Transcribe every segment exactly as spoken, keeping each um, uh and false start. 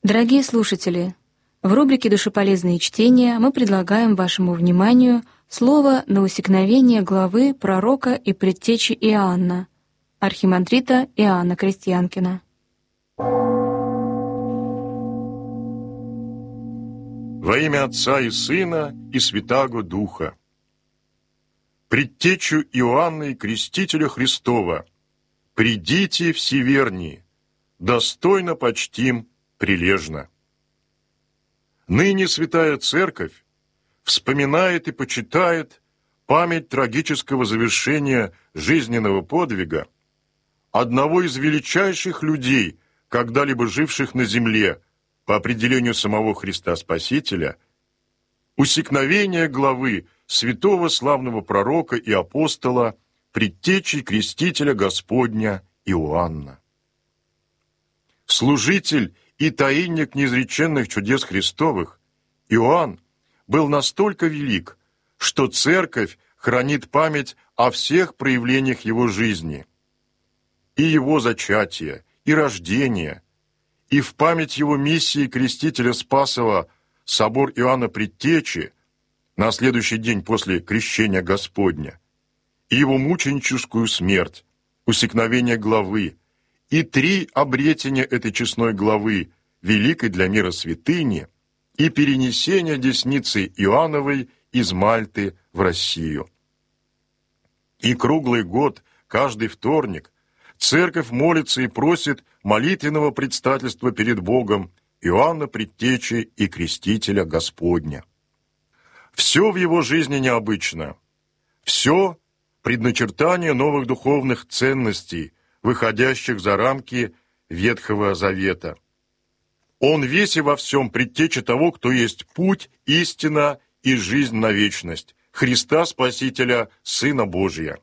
Дорогие слушатели, в рубрике «Душеполезные чтения» мы предлагаем вашему вниманию слово на усекновение главы пророка и предтечи Иоанна, архимандрита Иоанна Крестьянкина. Во имя Отца и Сына и Святаго Духа. Предтечу Иоанна и Крестителя Христова, придите всеверние, достойно почтим прилежно. Ныне Святая Церковь вспоминает и почитает память трагического завершения жизненного подвига одного из величайших людей, когда-либо живших на земле, по определению самого Христа Спасителя, усекновения главы святого славного пророка и апостола, предтечи крестителя Господня Иоанна. Служитель и таинник неизреченных чудес Христовых, Иоанн был настолько велик, что Церковь хранит память о всех проявлениях его жизни, и его зачатия, и рождения, и в память его миссии крестителя Спасова собор Иоанна Предтечи на следующий день после крещения Господня, и его мученическую смерть, усекновение главы, и три обретения этой честной главы, великой для мира святыни, и перенесение десницы Иоанновой из Мальты в Россию. И круглый год, каждый вторник, Церковь молится и просит молитвенного предстательства перед Богом Иоанна Предтечи и Крестителя Господня. Все в его жизни необычно. Все предначертание новых духовных ценностей, выходящих за рамки Ветхого Завета. Он весь и во всем предтеча того, кто есть путь, истина и жизнь на вечность, Христа Спасителя, Сына Божия.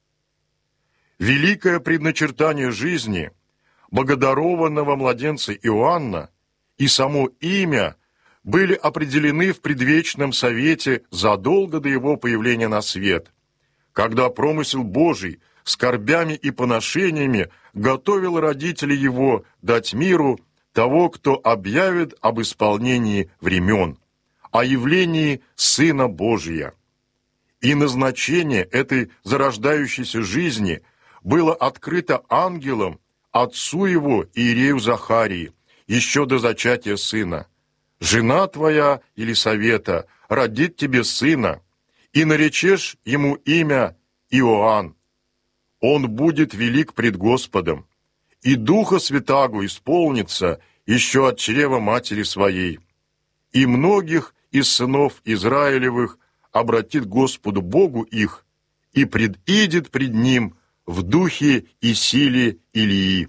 Великое предначертание жизни богодарованного младенца Иоанна и само имя были определены в предвечном совете задолго до его появления на свет, когда промысел Божий скорбями и поношениями готовил родителей его дать миру того, кто объявит об исполнении времен, о явлении Сына Божия. И назначение этой зарождающейся жизни было открыто ангелом отцу его Иерею Захарии еще до зачатия сына. «Жена твоя, Елисавета, родит тебе сына, и наречешь ему имя Иоанн. Он будет велик пред Господом, и Духа Святаго исполнится еще от чрева матери своей. И многих из сынов Израилевых обратит Господу Богу их, и предидет пред Ним в духе и силе Илии».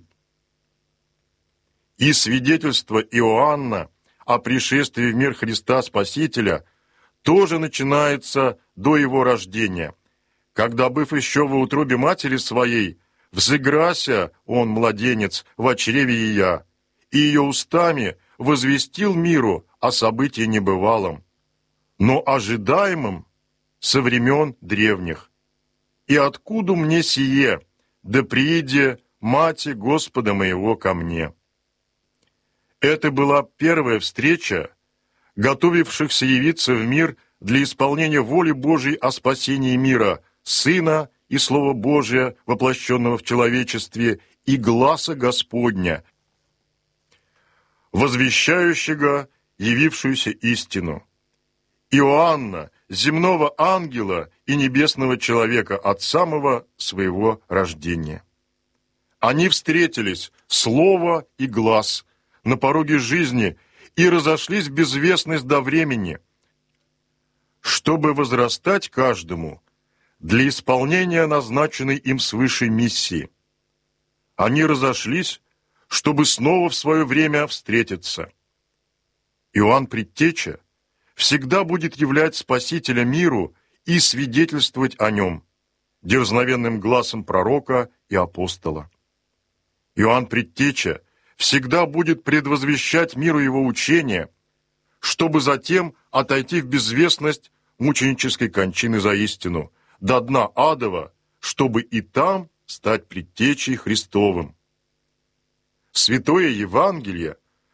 И свидетельство Иоанна о пришествии в мир Христа Спасителя тоже начинается до его рождения, когда, быв еще во утробе матери своей, взыграся он, младенец, во чреве ея, и ее устами возвестил миру о событии небывалом, но ожидаемом со времен древних. «И откуда мне сие, да прииде мати Господа моего ко мне?» Это была первая встреча готовившихся явиться в мир для исполнения воли Божией о спасении мира, Сына и Слова Божия, воплощенного в человечестве, и гласа Господня, возвещающего явившуюся истину. Иоанна, земного ангела и небесного человека от самого своего рождения. Они встретились, слово и глас, на пороге жизни и разошлись в безвестность до времени, чтобы возрастать каждому для исполнения назначенной им свыше миссии. Они разошлись, чтобы снова в свое время встретиться. Иоанн Предтеча всегда будет являть Спасителя миру и свидетельствовать о нем дерзновенным гласом пророка и апостола. Иоанн Предтеча всегда будет предвозвещать миру его учения, чтобы затем отойти в безвестность мученической кончины за истину, до дна адова, чтобы и там стать предтечей Христовым. Святое Евангелие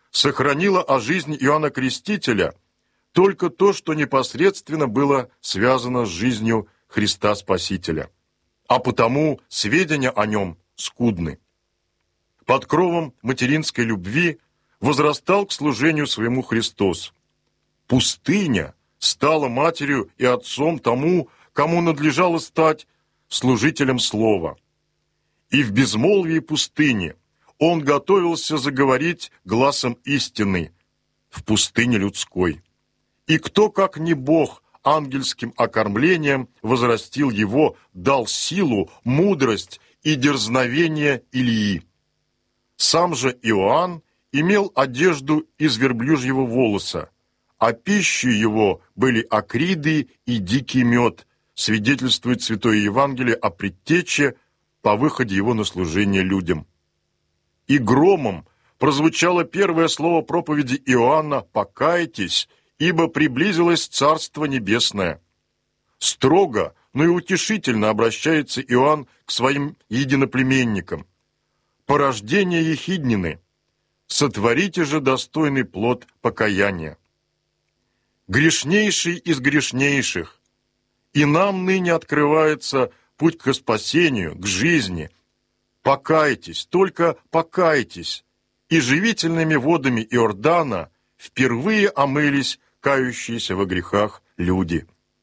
сохранило о жизни Иоанна Крестителя только то, что непосредственно было связано с жизнью Христа Спасителя, а потому сведения о нем скудны. Под кровом материнской любви возрастал к служению своему Христос. Пустыня стала матерью и отцом тому, кому надлежало стать служителем Слова. И в безмолвии пустыни он готовился заговорить гласом истины в пустыне людской. И кто, как не Бог, ангельским окормлением возрастил его, дал силу, мудрость и дерзновение Илии. Сам же Иоанн имел одежду из верблюжьего волоса, а пищей его были акриды и дикий мед, свидетельствует Святое Евангелие о предтече по выходе его на служение людям. И громом прозвучало первое слово проповеди Иоанна «Покайтесь, ибо приблизилось Царство Небесное». Строго, но и утешительно обращается Иоанн к своим единоплеменникам. «Порождение ехиднины, сотворите же достойный плод покаяния. Грешнейший из грешнейших, и нам ныне открывается путь к спасению, к жизни. Покайтесь, только покайтесь, и живительными водами Иордана впервые омылись кающиеся во грехах люди».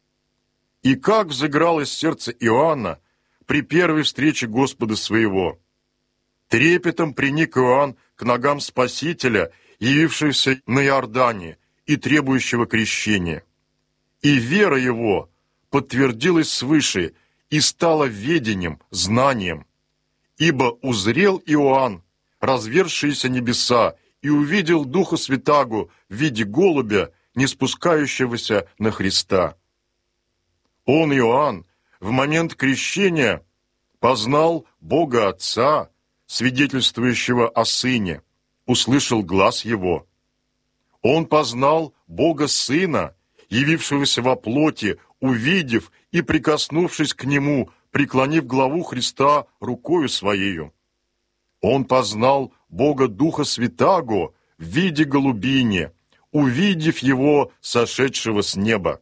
И как взыгралось сердце Иоанна при первой встрече Господа своего! Трепетом приник Иоанн к ногам Спасителя, явившегося на Иордане и требующего крещения. И вера его подтвердилась свыше и стала ведением, знанием. Ибо узрел Иоанн развершиеся небеса и увидел Духа Святаго в виде голубя, не спускающегося на Христа. Он, Иоанн, в момент крещения познал Бога Отца, свидетельствующего о Сыне, услышал глас Его. Он познал Бога Сына, явившегося во плоти, увидев и прикоснувшись к Нему, преклонив главу Христа рукою Своею. Он познал Бога Духа Святаго в виде голубини, увидев Его, сошедшего с неба.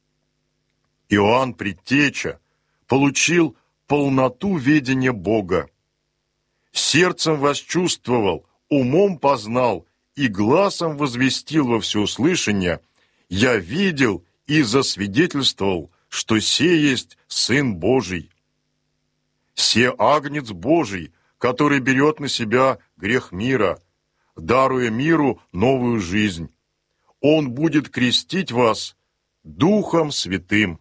Иоанн Предтеча получил полноту ведения Бога. Сердцем восчувствовал, умом познал и гласом возвестил во всеуслышание: «Я видел и засвидетельствовал, что се есть Сын Божий. Се агнец Божий, который берет на себя грех мира, даруя миру новую жизнь. Он будет крестить вас Духом Святым».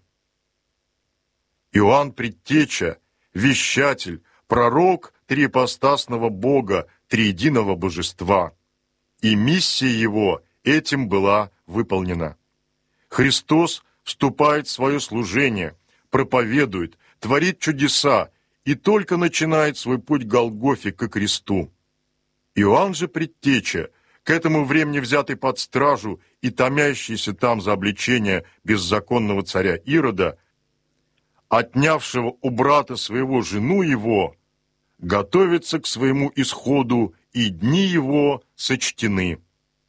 Иоанн Предтеча, вещатель, пророк триипостасного Бога, триединого Божества. И миссия его этим была выполнена. Христос вступает в свое служение, проповедует, творит чудеса и только начинает свой путь к Голгофе, ко кресту. Иоанн же Предтеча, к этому времени взятый под стражу и томящийся там за обличение беззаконного царя Ирода, отнявшего у брата своего жену его, готовится к своему исходу, и дни его сочтены.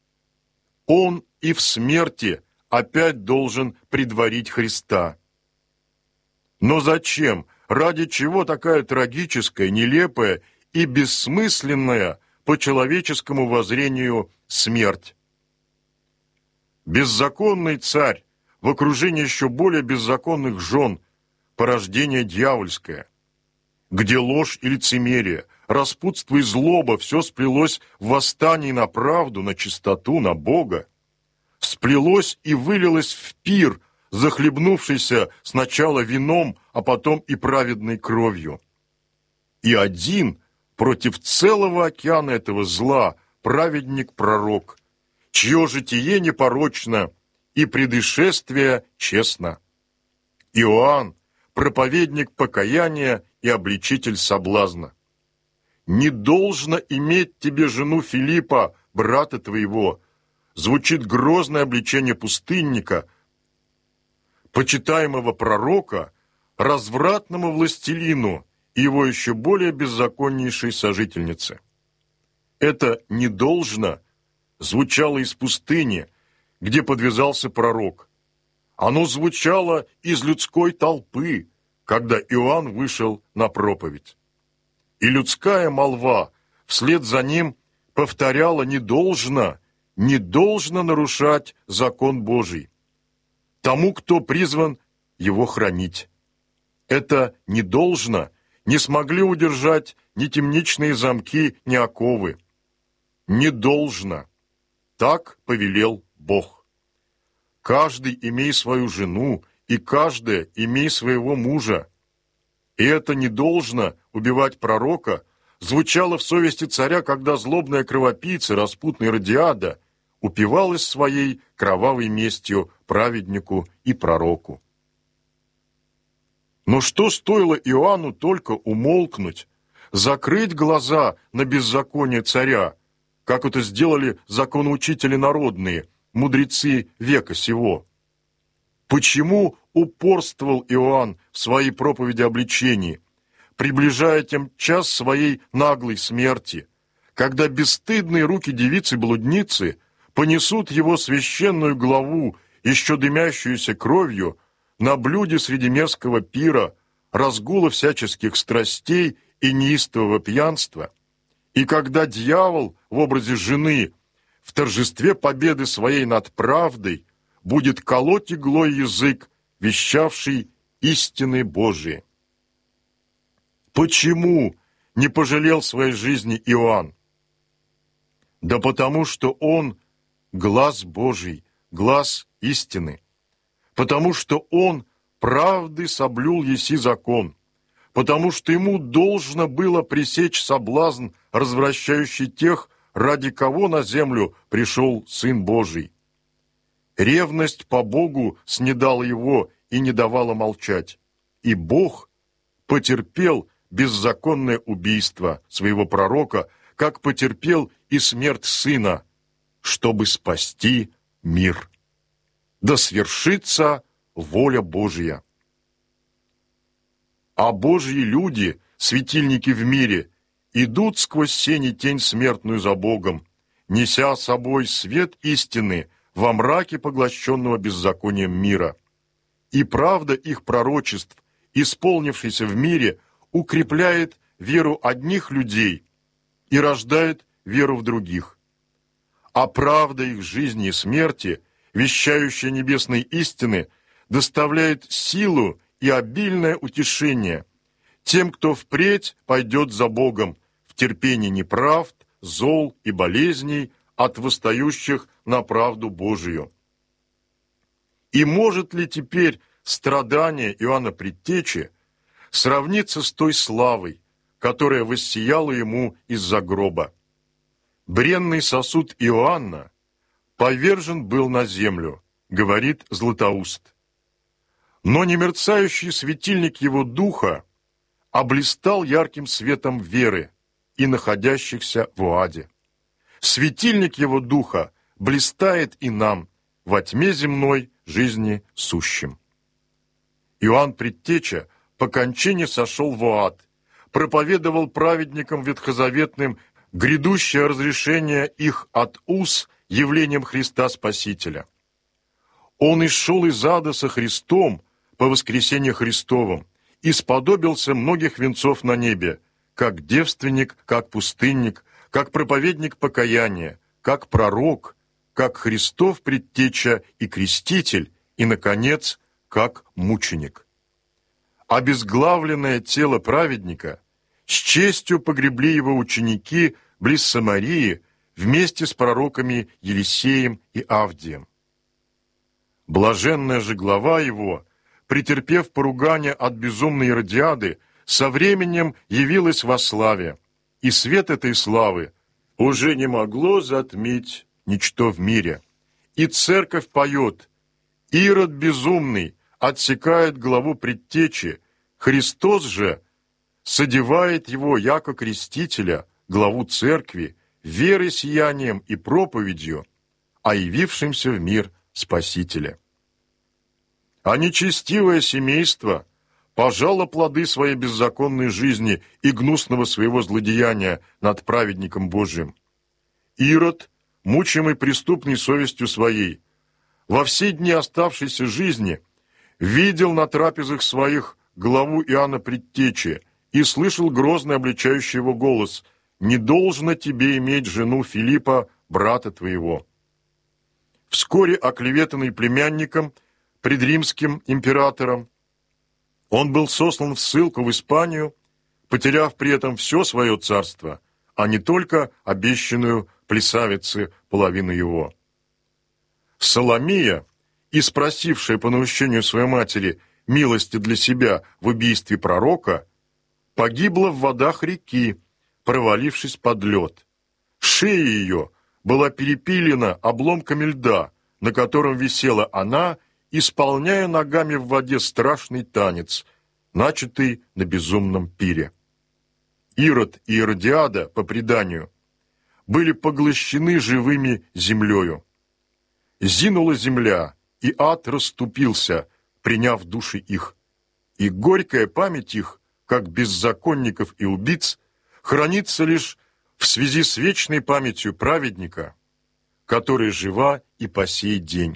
Он и в смерти опять должен предварить Христа. Но зачем, ради чего такая трагическая, нелепая и бессмысленная по человеческому воззрению смерть? Беззаконный царь в окружении еще более беззаконных жен, порождение дьявольское, где ложь и лицемерие, распутство и злоба все сплелось в восстании на правду, на чистоту, на Бога, сплелось и вылилось в пир, захлебнувшийся сначала вином, а потом и праведной кровью. И один против целого океана этого зла праведник-пророк, чье житие непорочно и предышествие честно. Иоанн, проповедник покаяния и обличитель соблазна. «Не должно иметь тебе жену Филиппа, брата твоего», звучит грозное обличение пустынника, почитаемого пророка, развратному властелину и его еще более беззаконнейшей сожительнице. Это «не должно» звучало из пустыни, где подвязался пророк. Оно звучало из людской толпы, когда Иоанн вышел на проповедь. И людская молва вслед за ним повторяла: не должно, не должно нарушать закон Божий тому, кто призван его хранить. Это «не должно» не смогли удержать ни темничные замки, ни оковы. Не должно. Так повелел Бог. Каждый имей свою жену, и каждая имей своего мужа. И это «не должно» убивать пророка звучало в совести царя, когда злобная кровопийца, распутная Иродиада, упивалась своей кровавой местью праведнику и пророку. Но что стоило Иоанну только умолкнуть, закрыть глаза на беззаконие царя, как это сделали законоучители народные, мудрецы века сего? Почему упорствовал Иоанн в своей проповеди обличений, приближая тем час своей наглой смерти, когда бесстыдные руки девицы-блудницы понесут его священную главу, еще дымящуюся кровью, на блюде среди мерзкого пира, разгула всяческих страстей и неистового пьянства, и когда дьявол в образе жены в торжестве победы своей над правдой будет колоть иглой язык, вещавший истины Божии. Почему не пожалел своей жизни Иоанн? Да потому что он глаз Божий, глаз истины, потому что он правды соблюл еси закон, потому что ему должно было пресечь соблазн, развращающий тех, ради кого на землю пришел Сын Божий. Ревность по Богу снедала его и не давала молчать, и Бог потерпел беззаконное убийство своего пророка, как потерпел и смерть Сына, чтобы спасти мир. Да свершится воля Божья. А Божьи люди, светильники в мире, идут сквозь сень и тень смертную за Богом, неся с собой свет истины во мраке поглощенного беззаконием мира. И правда их пророчеств, исполнившейся в мире, укрепляет веру одних людей и рождает веру в других. А правда их жизни и смерти, вещающая небесной истины, доставляет силу и обильное утешение тем, кто впредь пойдет за Богом в терпении неправд, зол и болезней от восстающих на правду Божию. И может ли теперь страдание Иоанна Предтечи сравниться с той славой, которая воссияла ему из-за гроба? Бренный сосуд Иоанна повержен был на землю, говорит Златоуст. Но немерцающий светильник его духа облистал ярким светом веры и находящихся в аде. Светильник его духа блистает и нам во тьме земной жизни сущим. Иоанн Предтеча по кончине сошел в ад, проповедовал праведникам ветхозаветным грядущее разрешение их от уз явлением Христа Спасителя. Он исшел из ада со Христом по воскресению Христовом и сподобился многих венцов на небе, как девственник, как пустынник, как проповедник покаяния, как пророк, как Христов предтеча и креститель, и, наконец, как мученик. Обезглавленное тело праведника с честью погребли его ученики близ Самарии вместе с пророками Елисеем и Авдием. Блаженная же глава его, претерпев поругание от безумной Иродиады, со временем явилась во славе, и свет этой славы уже не могло затмить ничто в мире. И церковь поет: «Ирод безумный отсекает главу предтечи, Христос же содевает его, яко крестителя, главу церкви, верой, сиянием и проповедью, о явившемся в мир Спасителя». А нечестивое семейство пожало плоды своей беззаконной жизни и гнусного своего злодеяния над праведником Божиим. Ирод мучимый преступной совестью своей, во все дни оставшейся жизни видел на трапезах своих главу Иоанна Предтечи и слышал грозный обличающий его голос: «Не должно тебе иметь жену Филиппа, брата твоего». Вскоре оклеветанный племянником, пред римским императором, он был сослан в ссылку в Испанию, потеряв при этом все свое царство, а не только обещанную плесавице половину его. Соломия, и спросившая по наущению своей матери милости для себя в убийстве пророка, погибла в водах реки, провалившись под лед. Шея ее была перепилена обломками льда, на котором висела она, исполняя ногами в воде страшный танец, начатый на безумном пире. Ирод и Иродиада, по преданию, были поглощены живыми землею. Зинула земля, и ад расступился, приняв души их. И горькая память их, как беззаконников и убийц, хранится лишь в связи с вечной памятью праведника, который жива и по сей день.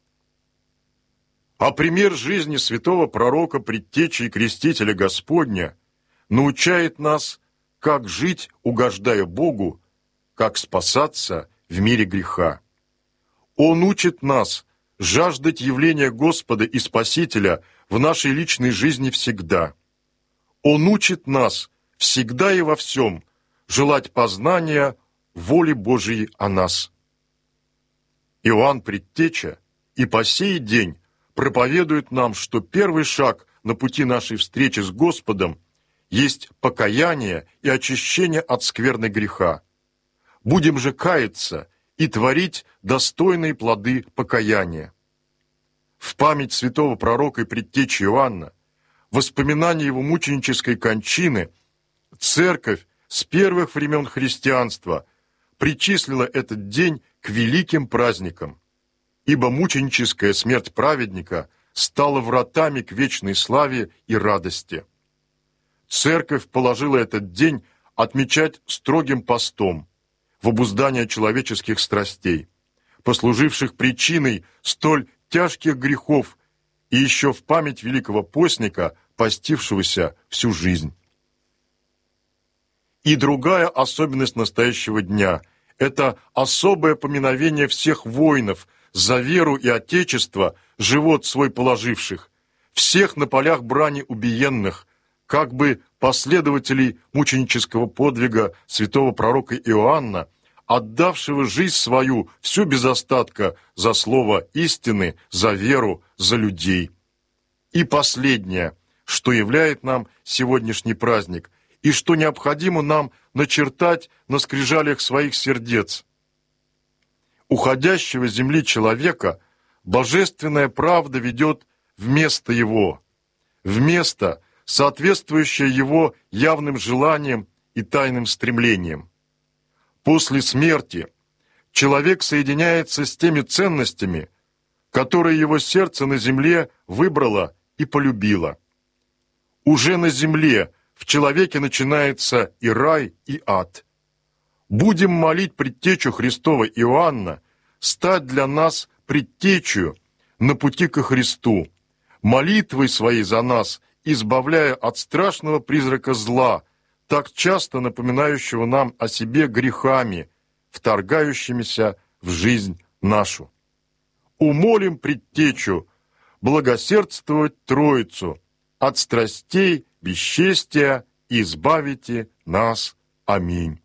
А пример жизни святого пророка, предтечи и крестителя Господня научает нас, как жить, угождая Богу, как спасаться в мире греха. Он учит нас жаждать явления Господа и Спасителя в нашей личной жизни всегда. Он учит нас всегда и во всем желать познания воли Божией о нас. Иоанн Предтеча и по сей день проповедует нам, что первый шаг на пути нашей встречи с Господом есть покаяние и очищение от скверны греха. Будем же каяться и творить достойные плоды покаяния. В память святого пророка и предтечи Иоанна, воспоминания его мученической кончины, Церковь с первых времен христианства причислила этот день к великим праздникам, ибо мученическая смерть праведника стала вратами к вечной славе и радости. Церковь положила этот день отмечать строгим постом в обуздание человеческих страстей, послуживших причиной столь тяжких грехов, и еще в память великого постника, постившегося всю жизнь. И другая особенность настоящего дня – это особое поминовение всех воинов за веру и отечество, живот свой положивших, всех на полях брани убиенных, как бы последователей мученического подвига святого пророка Иоанна, отдавшего жизнь свою всю без остатка за слово истины, за веру, за людей. И последнее, что являет нам сегодняшний праздник, и что необходимо нам начертать на скрижалях своих сердец. Уходящего с земли человека божественная правда ведет вместо его, вместо, соответствующее его явным желаниям и тайным стремлениям. После смерти человек соединяется с теми ценностями, которые его сердце на земле выбрало и полюбило. Уже на земле в человеке начинается и рай, и ад. Будем молить предтечу Христова Иоанна стать для нас предтечью на пути ко Христу, молитвой своей за нас, избавляя от страшного призрака зла, так часто напоминающего нам о себе грехами, вторгающимися в жизнь нашу. Умолим предтечу благосердствовать Троицу от страстей, бесчестия, избавите нас. Аминь.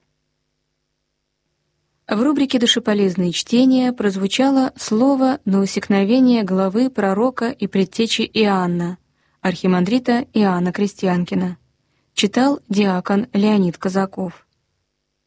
В рубрике «Душеполезные чтения» прозвучало слово на усекновение главы пророка и предтечи Иоанна, архимандрита Иоанна Крестьянкина. Читал диакон Леонид Казаков.